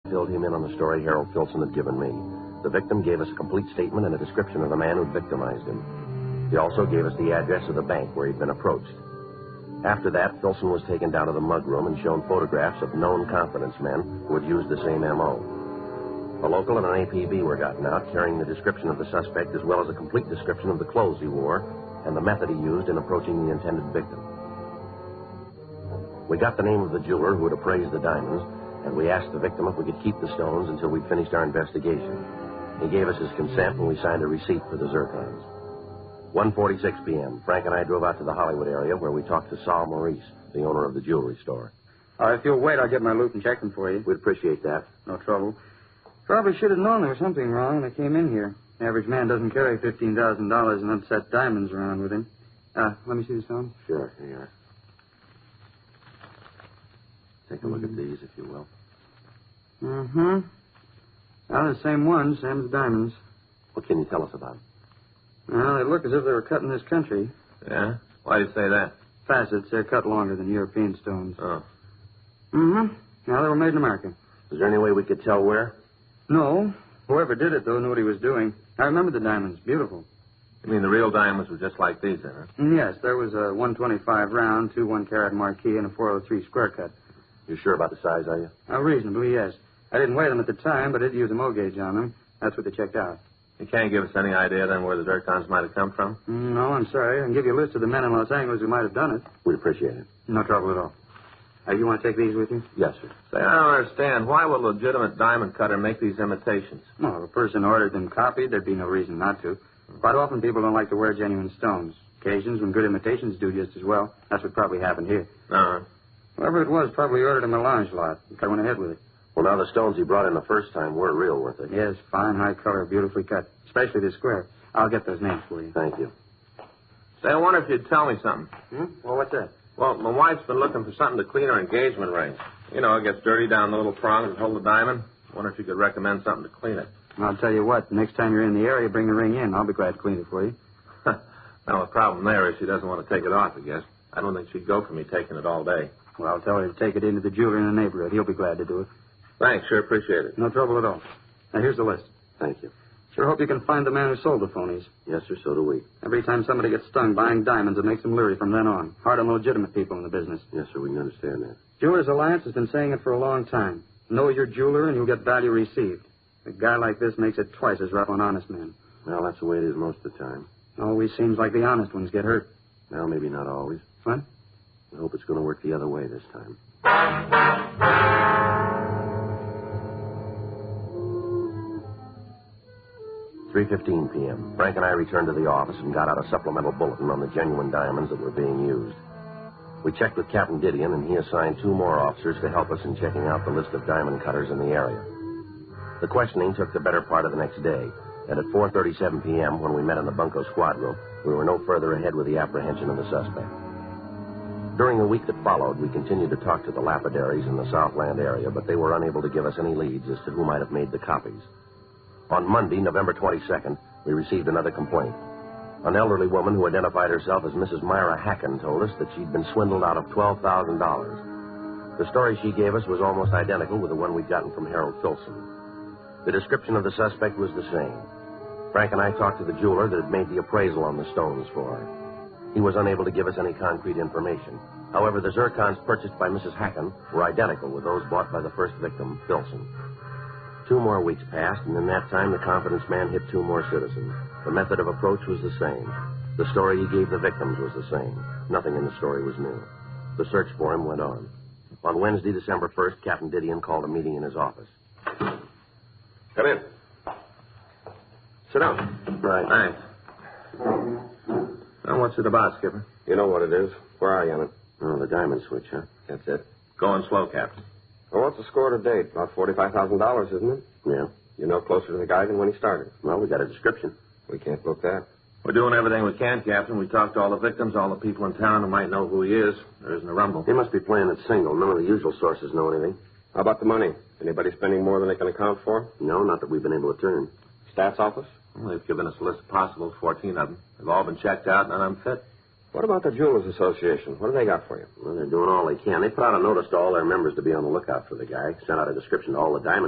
filled him in on the story Harold Filson had given me. The victim gave us a complete statement and a description of the man who'd victimized him. He also gave us the address of the bank where he'd been approached. After that, Filson was taken down to the mug room and shown photographs of known confidence men who had used the same M.O. A local and an APB were gotten out, carrying the description of the suspect as well as a complete description of the clothes he wore and the method he used in approaching the intended victim. We got the name of the jeweler who had appraised the diamonds, and we asked the victim if we could keep the stones until we'd finished our investigation. He gave us his consent, and we signed a receipt for the zircons. 1:46 p.m., Frank and I drove out to the Hollywood area where we talked to Saul Maurice, the owner of the jewelry store. If you'll wait, I'll get my loot and check them for you. We'd appreciate that. No trouble. Probably should have known there was something wrong when I came in here. The average man doesn't carry $15,000 in unset diamonds around with him. Let me see the stones. Sure, here you are. Take a look at these, if you will. Mm-hmm. Well, the same ones, same as the diamonds. What can you tell us about them? Well, they look as if they were cut in this country. Yeah? Why do you say that? Facets, they're cut longer than European stones. Oh. Mm-hmm. Now, they were made in America. Is there any way we could tell where? No. Whoever did it, though, knew what he was doing. I remember the diamonds. Beautiful. You mean the real diamonds were just like these, then, huh? Yes, there was a 125 round, 2 1-carat marquee, and a 403 square cut. You sure about the size, are you? Reasonably, yes. I didn't weigh them at the time, but I did use a Mo gauge on them. That's what they checked out. You can't give us any idea, then, where the zircons might have come from? No, I'm sorry. I can give you a list of the men in Los Angeles who might have done it. We'd appreciate it. No trouble at all. You want to take these with you? Yes, sir. Say, I don't understand. Why would a legitimate diamond cutter make these imitations? Well, if a person ordered them copied, there'd be no reason not to. Quite often people don't like to wear genuine stones. Occasions when good imitations do just as well. That's what probably happened here. Uh-huh. Whoever it was probably ordered a melange lot. I went ahead with it. Well, now the stones he brought in the first time were real, weren't they? Yes, fine, high color, beautifully cut. Especially the square. I'll get those names for you. Thank you. Say, I wonder if you'd tell me something. Well, what's that? Well, my wife's been looking for something to clean her engagement ring. You know, it gets dirty down the little prongs that hold the diamond. Wonder if you could recommend something to clean it. I'll tell you what, next time you're in the area, bring the ring in. I'll be glad to clean it for you. Now, the problem there is she doesn't want to take it off, I guess. I don't think she'd go for me taking it all day. Well, I'll tell her to take it into the jeweler in the neighborhood. He'll be glad to do it. Thanks, sure appreciate it. No trouble at all. Now, here's the list. Thank you. Sure hope you can find the man who sold the phonies. Yes, sir, so do we. Every time somebody gets stung buying diamonds, it makes them leery from then on. Hard on the legitimate people in the business. Yes, sir, we can understand that. Jewelers Alliance has been saying it for a long time. Know your jeweler and you'll get value received. A guy like this makes it twice as rough on honest men. Well, that's the way it is most of the time. Always seems like the honest ones get hurt. Well, maybe not always. What? I hope it's going to work the other way this time. 3:15 p.m. Frank and I returned to the office and got out a supplemental bulletin on the genuine diamonds that were being used. We checked with Captain Didion, and he assigned 2 more officers to help us in checking out the list of diamond cutters in the area. The questioning took the better part of the next day, and at 4:37 p.m., when we met in the bunco squad room, we were no further ahead with the apprehension of the suspect. During the week that followed, we continued to talk to the lapidaries in the Southland area, but they were unable to give us any leads as to who might have made the copies. On Monday, November 22nd, we received another complaint. An elderly woman who identified herself as Mrs. Myra Hacken told us that she'd been swindled out of $12,000. The story she gave us was almost identical with the one we'd gotten from Harold Filson. The description of the suspect was the same. Frank and I talked to the jeweler that had made the appraisal on the stones for her. He was unable to give us any concrete information. However, the zircons purchased by Mrs. Hacken were identical with those bought by the first victim, Filson. 2 more weeks passed, and in that time, the confidence man hit 2 more citizens. The method of approach was the same. The story he gave the victims was the same. Nothing in the story was new. The search for him went on. On Wednesday, December 1st, Captain Didion called a meeting in his office. Come in. Sit down. Right. Thanks. Now, what's it about, Skipper? You know what it is. Where are you on it? Oh, the diamond switch, huh? That's it. Going slow, Captain. Well, what's the score to date? About $45,000, isn't it? Yeah. You're no closer to the guy than when he started. Well, we got a description. We can't book that. We're doing everything we can, Captain. We talked to all the victims, all the people in town who might know who he is. There isn't a rumble. He must be playing it single. None of the usual sources know anything. How about the money? Anybody spending more than they can account for? No, not that we've been able to turn. Stats office? Well, they've given us a list of possibles, 14 of them. They've all been checked out, none of them fit. What about the Jewelers Association? What do they got for you? Well, they're doing all they can. They put out a notice to all their members to be on the lookout for the guy. Sent out a description to all the diamond